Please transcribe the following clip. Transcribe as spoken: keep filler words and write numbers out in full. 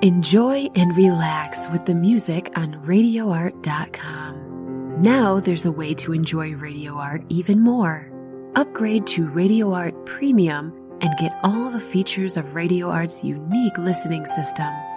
Enjoy and relax with the music on radio art dot com. Now there's a way to enjoy Radio Art even more. Upgrade to Radio Art Premium and get all the features of Radio Art's unique listening system.